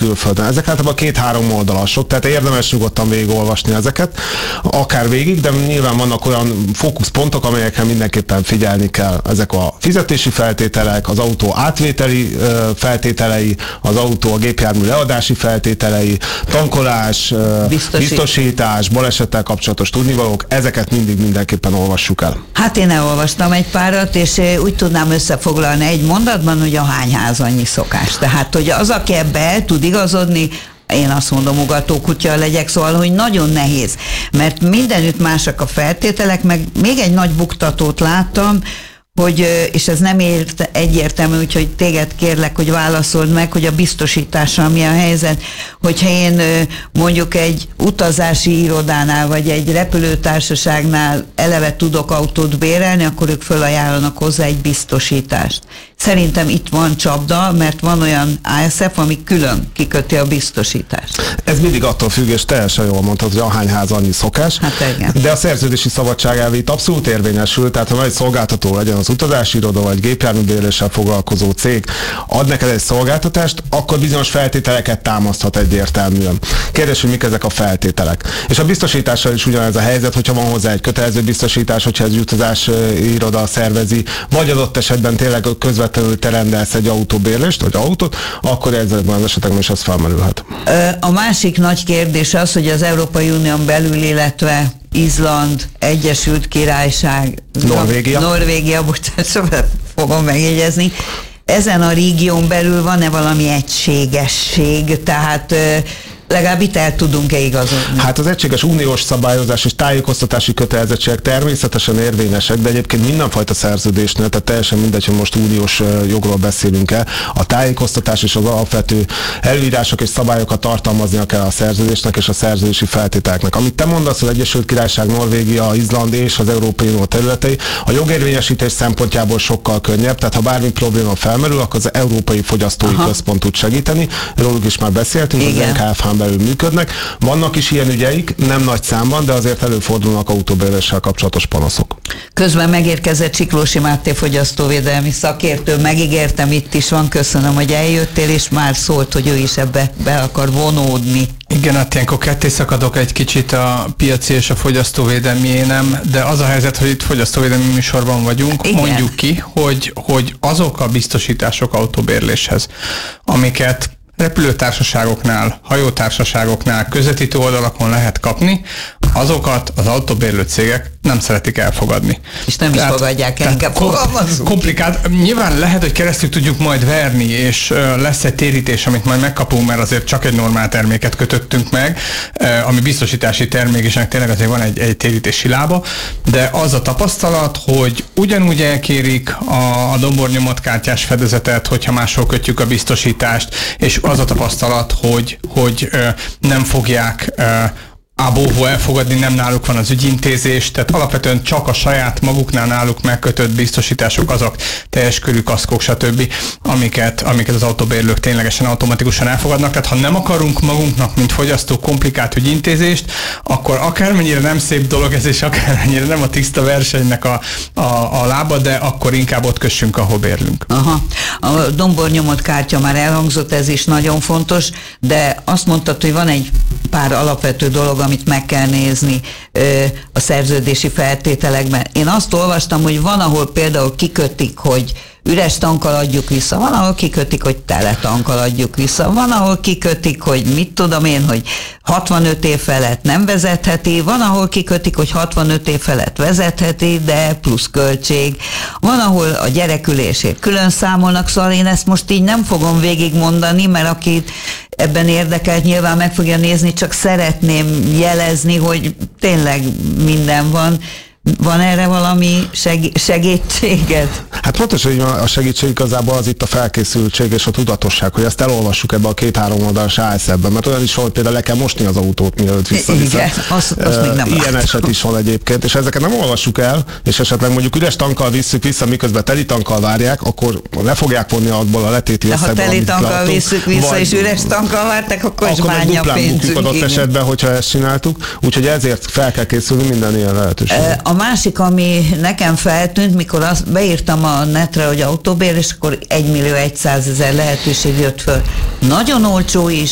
külföldön. Ezek általában 2-3 oldalasok, tehát érdemes nyugodtan végigolvasni ezeket, akár végig, de nyilván vannak olyan fókuszpontok, amelyekre mindenképpen figyelni kell. Ezek a fizetési feltételek, az autó átvételi feltételei, az autó a gépjármű leadási feltételei, tankolás, biztosítás, balesettel kapcsolatos tudnivalók, ezeket mindig mindenképpen olvassuk el. Hát én elolvastam egy párat, és úgy tudnám összefoglalni egy mondatban, hogy a hány ház annyi szokás. Tehát, hogy az, aki ebbe el tud igazodni, én azt mondom, ugatókutya legyek, szóval, hogy nagyon nehéz, mert mindenütt másak a feltételek, meg még egy nagy buktatót láttam, hogy, és ez nem egyértelmű, úgyhogy téged kérlek, hogy válaszold meg, hogy a biztosítással mi a helyzet, hogyha én mondjuk egy utazási irodánál, vagy egy repülőtársaságnál eleve tudok autót bérelni, akkor ők fölajánlanak hozzá egy biztosítást. Szerintem itt van csapda, mert van olyan ASF, ami külön kiköti a biztosítást. Ez mindig attól függ, és teljesen jól mondtad, hogy ahány ház annyi szokás. Hát igen. De a szerződési szabadság elve itt abszolút érvényesül, tehát ha egy szolgáltató, legyen az utazási iroda vagy gépjárműbérléssel foglalkozó cég ad neked egy szolgáltatást, akkor bizonyos feltételeket támaszthat egyértelműen. Kérdés, hogy mik ezek a feltételek. És a biztosítással is ugyanez a helyzet, hogyha van hozzá egy kötelező biztosítás, hogyha ez utazási iroda szervezi, vagy adott esetben tényleg közvetlenül te rendelsz egy autóbérlést, vagy autót, akkor ezekben az esetekben is az felmerülhet. A másik nagy kérdés az, hogy az Európai Unión belül, illetve Izland, Egyesült Királyság, Norvégia, bocsánat, fogom megjegyezni. Ezen a régión belül van-e valami egységesség, tehát legalább itt el tudunk-e igazodni? Hát az egységes uniós szabályozás és tájékoztatási kötelezettségek természetesen érvényesek, de egyébként mindenfajta szerződésnél, tehát teljesen mindegy, hogy most uniós jogról beszélünk-e, a tájékoztatás és az alapvető előírások és szabályokat tartalmaznia kell a szerződésnek és a szerződési feltételeknek. Amit te mondasz, az Egyesült Királyság, Norvégia, Izland és az Európai Unió területei a jogérvényesítés szempontjából sokkal könnyebb, tehát ha bármi probléma felmerül, akkor az Európai Fogyasztói Központ tud segíteni. Róluk is már beszéltünk, az NKFH belül működnek. Vannak is ilyen ügyeik, nem nagy számban, de azért előfordulnak autóbérléssel kapcsolatos panaszok. Közben megérkezett Csiklósi Máté fogyasztóvédelmi szakértő, megígértem, itt is van, köszönöm, hogy eljöttél, és már szólt, hogy ő is ebbe be akar vonódni. Igen, hát ilyenkor ketté szakadok egy kicsit a piaci és a fogyasztóvédelmiénem, de az a helyzet, hogy itt fogyasztóvédelmi műsorban vagyunk, igen. Mondjuk ki, hogy azok a biztosítások autóbérléshez, amiket repülőtársaságoknál, hajótársaságoknál, közvetítő oldalakon lehet kapni, azokat az autóbérlő cégek nem szeretik elfogadni. És nem is fogadják el, inkább fogalmazunk. Komplikált. Nyilván lehet, hogy keresztül tudjuk majd verni, és lesz egy térítés, amit majd megkapunk, mert azért csak egy normál terméket kötöttünk meg, ami biztosítási termék, és tényleg azért van egy térítési lába, de az a tapasztalat, hogy ugyanúgy elkérik a dombornyomatkártyás fedezetet, hogyha máshol kötjük a biztosítást, és az a tapasztalat, hogy nem fogják ábóvó elfogadni, nem náluk van az ügyintézés, tehát alapvetően csak a saját maguknál náluk megkötött biztosítások, azok teljes körű kaszkók, stb., amiket az autóbérlők ténylegesen automatikusan elfogadnak. Tehát ha nem akarunk magunknak, mint fogyasztók, komplikált ügyintézést, akkor akármennyire nem szép dolog ez, és akármennyire nem a tiszta versenynek a lába, de akkor inkább ott kössünk, ahol bérlünk. Aha. A dombornyomott kártya már elhangzott, ez is nagyon fontos, de azt mondtad, hogy van egy pár alapvető dolog, amit meg kell nézni a szerződési feltételekben. Én azt olvastam, hogy van, ahol például kikötik, hogy üres tankkal adjuk vissza, van, ahol kikötik, hogy tele tankkal adjuk vissza, van, ahol kikötik, hogy mit tudom én, hogy 65 év felett nem vezetheti, van, ahol kikötik, hogy 65 év felett vezetheti, de plusz költség, van, ahol a gyerekülésért külön számolnak, szóval én ezt most így nem fogom végigmondani, mert akit ebben érdekelt, nyilván meg fogja nézni, csak szeretném jelezni, hogy tényleg minden van. Van erre valami segítséged? Hát pontosan, hogy a segítség igazából az itt a felkészültség és a tudatosság, hogy ezt elolvassuk ebbe a 2-3 oldalas ASF-ben, mert olyan is van, hogy például le kell mosni az autót, mielőtt visszaviszed. Igen, azt még nem ilyen látom. eset is van egyébként, és ezeket nem olvassuk el, és esetleg mondjuk üres tankkal visszük vissza, miközben teli tankkal várják, akkor le fogják vonni abból a letéti összegből. De ha teli tankkal visszük vissza, és üres tankkal várták, akkor is bánja a pénzünk. Adott esetben, hogyha ezt csináltuk, úgyhogy ezért fel kell készülni minden ilyen lehetőségre. A másik, ami nekem feltűnt, mikor azt beírtam a netre, hogy autóbér, és akkor 1.100.000 lehetőség jött föl. Nagyon olcsó is,